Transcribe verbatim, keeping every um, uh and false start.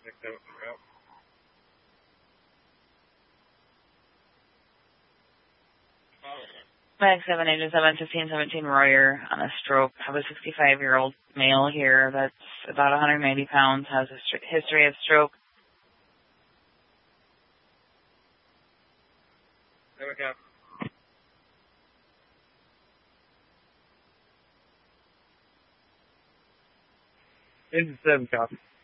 Five seven eight seven fifteen seventeen Royer on a stroke. Have a sixty-five-year-old male here that's about one hundred ninety pounds, has a st- history of stroke. There we go. Engine seven copy.